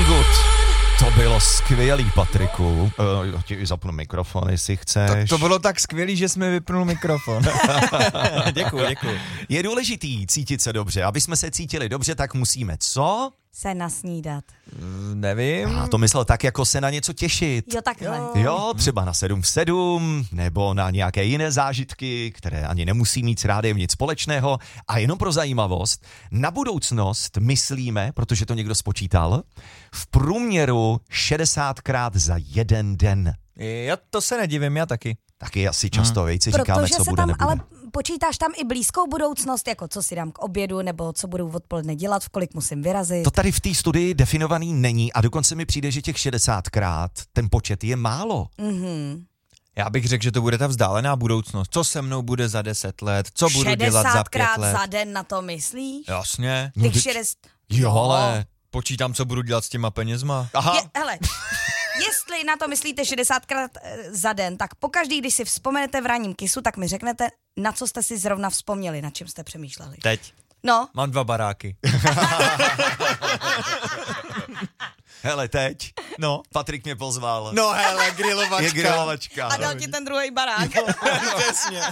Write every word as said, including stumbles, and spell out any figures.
Good. To bylo skvělý, Patriku. Uh, já ti zapnu mikrofon, jestli chceš. To, to bylo tak skvělý, že jsme vypnul mikrofon. Děkuju, děkuju. Je důležitý cítit se dobře. Aby jsme se cítili dobře, tak musíme co? Se nasnídat. Uh, nevím. A to myslel tak, jako se na něco těšit. Jo, takhle. Jo. Jo, třeba na sedm v sedm, nebo na nějaké jiné zážitky, které ani nemusí mít s rádiem nic společného. A jenom pro zajímavost, na budoucnost myslíme, protože to někdo spočítal, v průměru šedesátkrát za jeden den. Já to se nedivím, já taky. Taky asi často, hmm. vejci říkáme, Protože co se bude, tam, nebude. ale počítáš tam i blízkou budoucnost, jako co si dám k obědu, nebo co budu odpoledne dělat, v kolik musím vyrazit. To tady v té studii definovaný není a dokonce mi přijde, že těch šedesátkrát ten počet je málo. Mhm. Já bych řekl, že to bude ta vzdálená budoucnost. Co se mnou bude za deset let, co budu dělat za pět šedesátkrát let. za den na to myslíš? Jasně. No, Těch teď- šedesát... Jo, Ale počítám, co budu dělat s těma penězma. Aha. Je, hele, jestli na to myslíte šedesátkrát za den, tak pokaždý, když si vzpomenete v ranním kysu, tak mi řeknete, na co jste si zrovna vzpomněli, na čem jste přemýšleli. Teď. No, Mám dva baráky. Hele, teď. No. Patrik mě pozval. No hele, grilovačka. Je grilovačka. a dal ti ten druhý barák. Přesně.